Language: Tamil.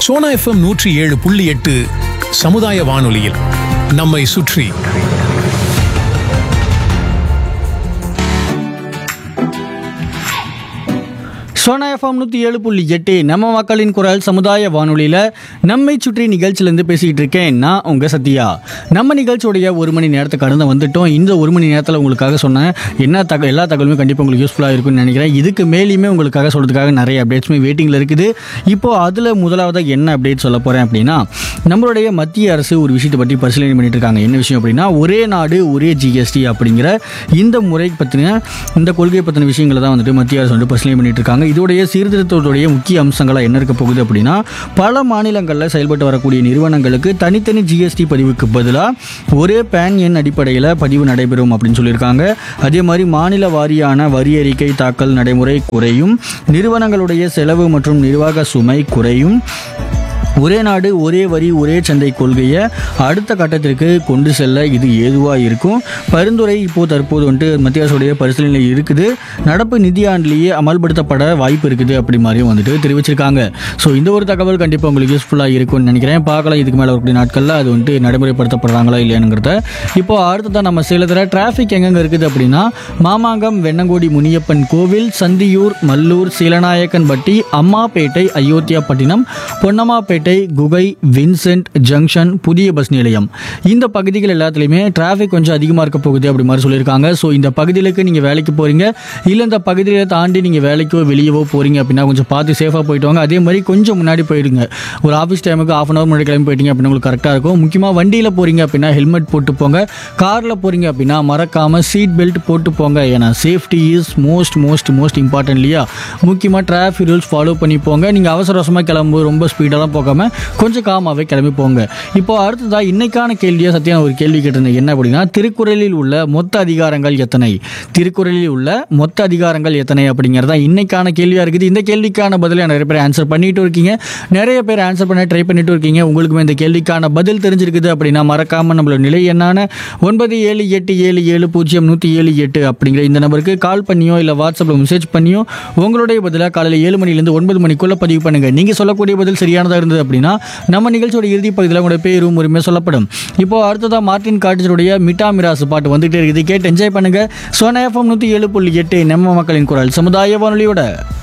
சோனா எஃப்எம் 107.8 சமுதாய வானொலியில் நம்மை சுற்றி. சோனா எஃப்எம் 107.8 நம்ம மக்களின் குரல் சமுதாய வானொலியில் நம்மை சுற்றி நிகழ்ச்சியிலேருந்து பேசிக்கிட்டு இருக்கேன். நான் உங்கள் சத்யா. நம்ம நிகழ்ச்சியோடைய ஒரு மணி நேரத்தை கடந்து வந்துட்டோம். இந்த ஒரு மணி நேரத்தில் உங்களுக்காக சொன்னேன் எல்லா தகவலுமே கண்டிப்பாக உங்களுக்கு யூஸ்ஃபுல்லாக இருக்கும்னு நினைக்கிறேன். இதுக்கு மேலேயுமே உங்களுக்காக சொல்கிறதுக்காக நிறைய அப்டேட்ஸுமே வெயிட்டிங்கில் இருக்குது. இப்போது அதில் முதலாவதாக என்ன அப்டேட் சொல்ல போகிறேன் அப்படின்னா, நம்மளுடைய மத்திய அரசு ஒரு விஷயத்தை பற்றி பரிசீலனை பண்ணிட்டு இருக்காங்க. என்ன விஷயம் அப்படின்னா, ஒரே நாடு ஒரே ஜிஎஸ்டி அப்படிங்கிற இந்த முறை பற்றின இந்த கொள்கை பற்றின விஷயங்களை தான் வந்துட்டு மத்திய அரசு வந்து பரிசீலனை பண்ணிட்டு இருக்காங்க. இதோடைய சீர்திருத்தத்துடைய முக்கிய அம்சங்களாக என்ன இருக்க போகுது அப்படின்னா, பல மாநிலங்களில் செயல்பட்டு வரக்கூடிய நிறுவனங்களுக்கு தனித்தனி ஜிஎஸ்டி பதிவுக்கு பதிலாக ஒரே பேன் எண் அடிப்படையில் பதிவு நடைபெறும் அப்படின்னு சொல்லியிருக்காங்க. அதே மாதிரி மாநில வாரியான வரி அறிக்கை தாக்கல் நடைமுறை குறையும், நிறுவனங்களுடைய செலவு மற்றும் நிர்வாக சுமை குறையும், ஒரே நாடு ஒரே வரி ஒரே சந்தை கொள்கையை அடுத்த கட்டத்திற்கு கொண்டு செல்ல இது ஏதுவாக இருக்கும். பரிந்துரை தற்போது வந்துட்டு மத்திய அரசுடைய பரிசீலனையில் இருக்குது. நடப்பு நிதியாண்டிலேயே அமல்படுத்தப்பட வாய்ப்பு இருக்குது அப்படி மாதிரியும் வந்துட்டு தெரிவிச்சிருக்காங்க. ஸோ இந்த ஒரு தகவல் கண்டிப்பாக உங்களுக்கு யூஸ்ஃபுல்லாக இருக்கும்னு நினைக்கிறேன். பார்க்கலாம் இதுக்கு மேலே வரக்கூடிய நாட்களில் அது வந்துட்டு நடைமுறைப்படுத்தப்படுறாங்களா இல்லையானுங்கிறத. இப்போ அடுத்ததான் நம்ம சேலத்தில் டிராஃபிக் எங்கெங்கே இருக்குது அப்படின்னா, மாமாங்கம், வெண்ணங்கோடி முனியப்பன் கோவில், சந்தியூர், மல்லூர், சீலநாயக்கன்பட்டி, அம்மாப்பேட்டை, அயோத்தியாப்பட்டினம், பொன்னம்மாப்பேட்டை, குகை, வின்சென்ட் ஜங்ஷன், புதிய பஸ் நிலையம், இந்த பகுதிகள் எல்லாத்துலேயுமே டிராஃபிக் கொஞ்சம் அதிகமாக இருக்க போகுது அப்படி மாதிரி சொல்லியிருக்காங்க. ஸோ இந்த பகுதிகளுக்கு நீங்கள் வேலைக்கு போகிறீங்க இல்லை இந்த பகுதியை தாண்டி நீங்கள் வேலைக்கோ வெளியவோ போகிறீங்க அப்படின்னா கொஞ்சம் பார்த்து சேஃபாக போயிட்டு வாங்க. அதே மாதிரி கொஞ்சம் முன்னாடி போயிடுங்க. ஒரு ஆஃபீஸ் டைமுக்கு ½ hour முன்னாடி கிளம்பி போயிட்டீங்க அப்படின்னா உங்களுக்கு கரெக்டாக இருக்கும். முக்கியமாக வண்டியில் போகிறீங்க அப்படின்னா ஹெல்மெட் போட்டு போங்க. காரில் போகிறீங்க அப்படின்னா மறக்காமல் சீட் பெல்ட் போட்டு போங்க. ஏன்னா சேஃப்டி இஸ் மோஸ்ட் இம்பார்ட்டன்ட் இல்லையா. முக்கியமாக டிராஃபிக் ரூல்ஸ் ஃபாலோ பண்ணி போங்க. நீங்கள் அவசரமாக கிளம்பும்போது ரொம்ப ஸ்பீடெல்லாம் போகாமல் கொஞ்சம் காமாவே கிளம்பி போங்க. இப்போ அடுத்ததாக இன்னைக்கான கேள்வியாக சத்தியான ஒரு கேள்வி கேட்டிருந்தேன். என்ன அப்படின்னா, திருக்குறளில் உள்ள மொத்த அதிகாரங்கள் எத்தனை? திருக்குறளில் உள்ள மொத்த அதிகாரங்கள் எத்தனை அப்படிங்கிறதா இன்னைக்கான கேள்வியாக இருக்குது. இந்த கேள்விக்கான பதிலை நிறைய பேர் ஆன்சர் பண்ணிட்டு இருக்கீங்க. நிறைய பேர் ஆன்சர் பண்ண ட்ரை பண்ணிட்டு இருக்கீங்க. உங்களுக்குமே இந்த கேள்விக்கான பதில் தெரிஞ்சிருக்குது அப்படின்னா மறக்காமல் நம்மளோட நிலை என்னான 9787700178 அப்படிங்கிற இந்த நம்பருக்கு கால் பண்ணியோ இல்லை வாட்ஸ்அப்பில் மெசேஜ் பண்ணியோ உங்களுடைய பதிலாக காலையில் 7 மணிலேருந்து 9 மணிக்குள்ளே பதிவு பண்ணுங்க. நீங்கள் சொல்லக்கூடிய பதில் சரியானதாக இருந்தது அப்படின்னா நம்ம நிகழ்ச்சியோட இறுதி பகுதியில் உங்களுடைய பேரும் உரிமையாக சொல்லப்படும். இப்போ அடுத்ததான் மார்டின் கார்டிஸுடைய மிட்டா மிராசு பாட்டு வந்துகிட்டே இருக்குது. கேட்டு என்ஜாய் பண்ணுங்க. சோனா எஃப்எம் 107.8 நம்ம மக்களின் குரல் சமுதாய வானொலியோட.